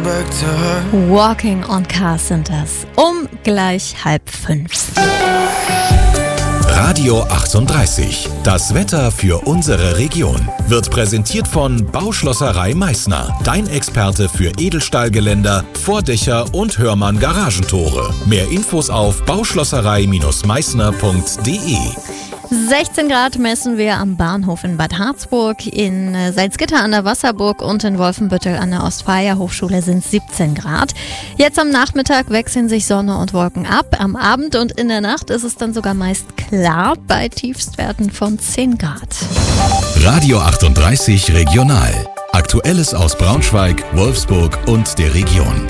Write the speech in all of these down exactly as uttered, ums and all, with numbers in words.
back to her. Walking on Cars sind das. Um gleich halb fünf. Radio achtunddreißig. Das Wetter für unsere Region wird präsentiert von Bauschlosserei Meißner. Dein Experte für Edelstahlgeländer, Vordächer und Hörmann Garagentore. Mehr Infos auf bauschlosserei Meißner punkt de. sechzehn Grad messen wir am Bahnhof in Bad Harzburg, in Salzgitter an der Wasserburg und in Wolfenbüttel an der Ostfalia Hochschule sind siebzehn Grad. Jetzt am Nachmittag wechseln sich Sonne und Wolken ab. Am Abend und in der Nacht ist es dann sogar meist klar bei Tiefstwerten von zehn Grad. Radio achtunddreißig Regional. Aktuelles aus Braunschweig, Wolfsburg und der Region.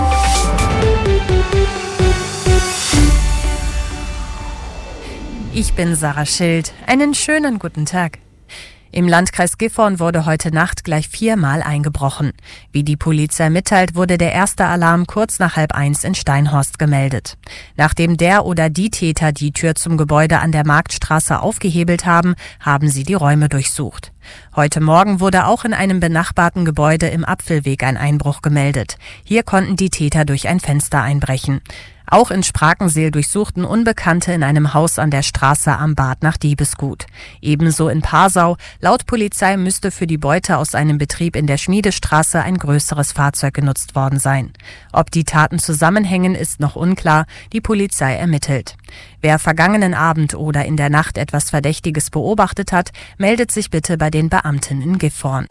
Ich bin Sarah Schild. Einen schönen guten Tag. Im Landkreis Gifhorn wurde heute Nacht gleich viermal eingebrochen. Wie die Polizei mitteilt, wurde der erste Alarm kurz nach halb eins in Steinhorst gemeldet. Nachdem der oder die Täter die Tür zum Gebäude an der Marktstraße aufgehebelt haben, haben sie die Räume durchsucht. Heute Morgen wurde auch in einem benachbarten Gebäude im Apfelweg ein Einbruch gemeldet. Hier konnten die Täter durch ein Fenster einbrechen. Auch in Sprakenseel durchsuchten Unbekannte in einem Haus an der Straße am Bad nach Diebesgut. Ebenso in Passau. Laut Polizei müsste für die Beute aus einem Betrieb in der Schmiedestraße ein größeres Fahrzeug genutzt worden sein. Ob die Taten zusammenhängen, ist noch unklar. Die Polizei ermittelt. Wer vergangenen Abend oder in der Nacht etwas Verdächtiges beobachtet hat, meldet sich bitte bei den Beamten in Gifhorn.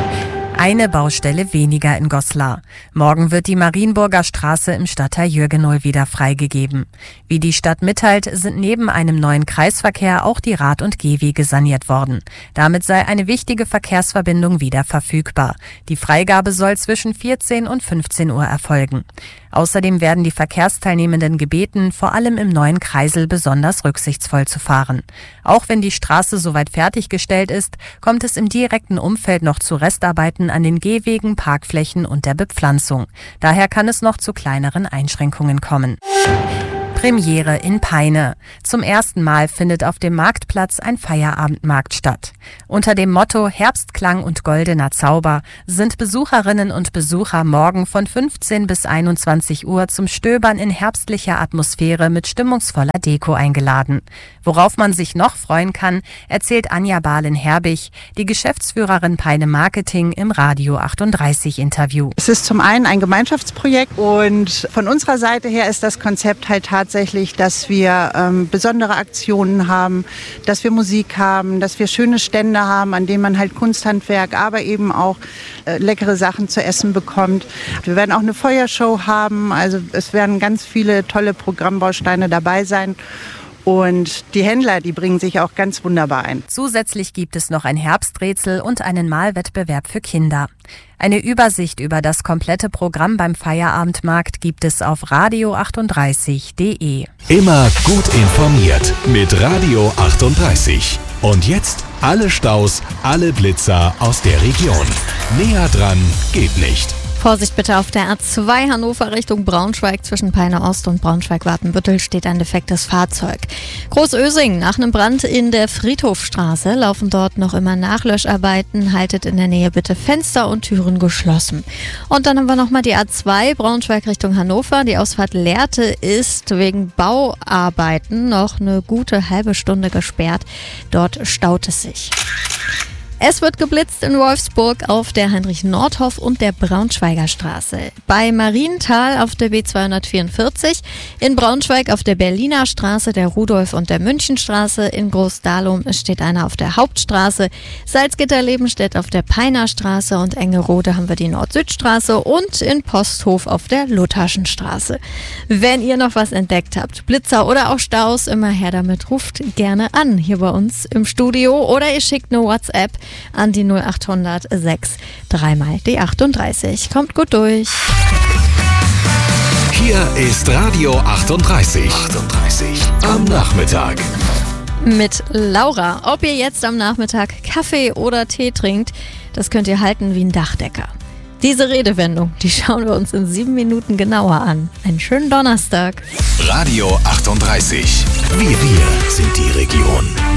Eine Baustelle weniger in Goslar. Morgen wird die Marienburger Straße im Stadtteil Jürgenow wieder freigegeben. Wie die Stadt mitteilt, sind neben einem neuen Kreisverkehr auch die Rad- und Gehwege saniert worden. Damit sei eine wichtige Verkehrsverbindung wieder verfügbar. Die Freigabe soll zwischen vierzehn und fünfzehn Uhr erfolgen. Außerdem werden die Verkehrsteilnehmenden gebeten, vor allem im neuen Kreisel besonders rücksichtsvoll zu fahren. Auch wenn die Straße soweit fertiggestellt ist, kommt es im direkten Umfeld noch zu Restarbeiten an den Gehwegen, Parkflächen und der Bepflanzung. Daher kann es noch zu kleineren Einschränkungen kommen. Premiere in Peine. Zum ersten Mal findet auf dem Marktplatz ein Feierabendmarkt statt. Unter dem Motto Herbstklang und goldener Zauber sind Besucherinnen und Besucher morgen von fünfzehn bis einundzwanzig Uhr zum Stöbern in herbstlicher Atmosphäre mit stimmungsvoller Deko eingeladen. Worauf man sich noch freuen kann, erzählt Anja Bahlen-Herbig, die Geschäftsführerin Peine Marketing im Radio achtunddreißig Interview. Es ist zum einen ein Gemeinschaftsprojekt und von unserer Seite her ist das Konzept halt tatsächlich Tatsächlich, dass wir ähm, besondere Aktionen haben, dass wir Musik haben, dass wir schöne Stände haben, an denen man halt Kunsthandwerk, aber eben auch äh, leckere Sachen zu essen bekommt. Wir werden auch eine Feuershow haben, also es werden ganz viele tolle Programmbausteine dabei sein. Und die Händler, die bringen sich auch ganz wunderbar ein. Zusätzlich gibt es noch ein Herbsträtsel und einen Malwettbewerb für Kinder. Eine Übersicht über das komplette Programm beim Feierabendmarkt gibt es auf radio achtunddreißig punkt de. Immer gut informiert mit Radio achtunddreißig. Und jetzt alle Staus, alle Blitzer aus der Region. Näher dran geht nicht. Vorsicht bitte auf der A zwei Hannover Richtung Braunschweig. Zwischen Peine Ost und Braunschweig-Watenbüttel steht ein defektes Fahrzeug. Großösing, nach einem Brand in der Friedhofstraße laufen dort noch immer Nachlöscharbeiten. Haltet in der Nähe bitte Fenster und Türen geschlossen. Und dann haben wir nochmal die A zwei Braunschweig Richtung Hannover. Die Ausfahrt Lehrte ist wegen Bauarbeiten noch eine gute halbe Stunde gesperrt. Dort staut es sich. Es wird geblitzt in Wolfsburg auf der Heinrich-Nordhoff und der Braunschweiger Straße. Bei Marienthal auf der B zweihundertvierundvierzig, in Braunschweig auf der Berliner Straße, der Rudolf- und der Münchenstraße, in Großdahlum steht einer auf der Hauptstraße, Salzgitter-Lebenstedt auf der Peiner Straße und Engerode haben wir die Nord-Süd-Straße und in Posthof auf der Lutherschen Straße. Wenn ihr noch was entdeckt habt, Blitzer oder auch Staus, immer her damit, ruft gerne an hier bei uns im Studio oder ihr schickt eine WhatsApp an die null achthundert sechs dreimal die achtunddreißig. Kommt gut durch. Hier ist Radio achtunddreißig. achtunddreißig am Nachmittag. Mit Laura. Ob ihr jetzt am Nachmittag Kaffee oder Tee trinkt, das könnt ihr halten wie ein Dachdecker. Diese Redewendung, die schauen wir uns in sieben Minuten genauer an. Einen schönen Donnerstag. Radio achtunddreißig. Wir, wir sind die Region.